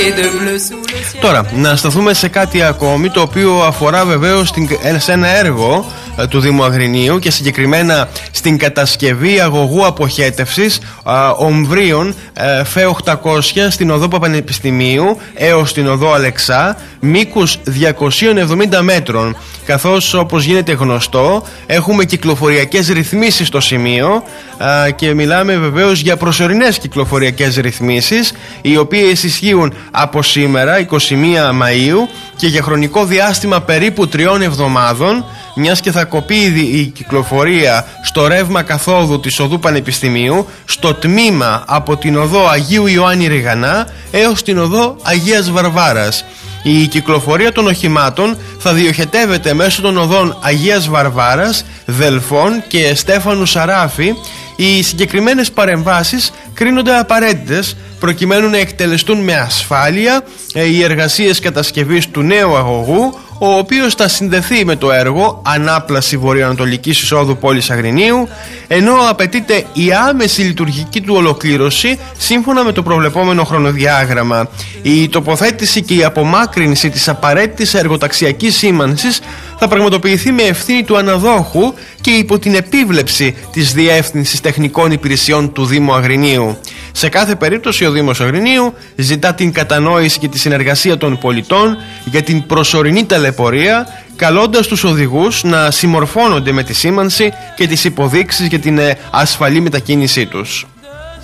Τώρα, να σταθούμε σε κάτι ακόμη, το οποίο αφορά βεβαίως σε ένα έργο του Δήμου Αγρινίου και συγκεκριμένα στην κατασκευή αγωγού αποχέτευσης ομβρίων ΦΕ 800 στην οδό Παπανεπιστημίου έως την οδό Αλεξά, μήκους 270 μέτρων, καθώς όπως γίνεται γνωστό έχουμε κυκλοφοριακές ρυθμίσεις στο σημείο και μιλάμε βεβαίως για προσωρινές κυκλοφοριακές ρυθμίσεις, οι οποίες ισχύουν από σήμερα 21 Μαΐου και για χρονικό διάστημα περίπου 3 εβδομάδων, μιας και θα κοπεί η κυκλοφορία στο ρεύμα καθόδου της οδού Πανεπιστημίου στο τμήμα από την οδό Αγίου Ιωάννη Ριγανά έως την οδό Αγίας Βαρβάρας. Η κυκλοφορία των οχημάτων θα διοχετεύεται μέσω των οδών Αγίας Βαρβάρας, Δελφών και Στέφανου Σαράφη. Οι συγκεκριμένες παρεμβάσεις κρίνονται απαραίτητες προκειμένου να εκτελεστούν με ασφάλεια οι εργασίες κατασκευής του νέου αγωγού, ο οποίος θα συνδεθεί με το έργο Ανάπλαση Βορειοανατολικής Εισόδου Πόλης Αγρινίου, ενώ απαιτείται η άμεση λειτουργική του ολοκλήρωση σύμφωνα με το προβλεπόμενο χρονοδιάγραμμα. Η τοποθέτηση και η απομάκρυνση της απαραίτητης εργοταξιακής σήμανσης θα πραγματοποιηθεί με ευθύνη του αναδόχου και υπό την επίβλεψη της Διεύθυνσης Τεχνικών Υπηρεσιών του Δήμου Αγρινίου. Σε κάθε περίπτωση ο Δήμος Αγρινίου ζητά την κατανόηση και τη συνεργασία των πολιτών για την προσωρινή ταλαιπωρία, καλώντας τους οδηγούς να συμμορφώνονται με τη σήμανση και τις υποδείξεις για την ασφαλή μετακίνησή τους.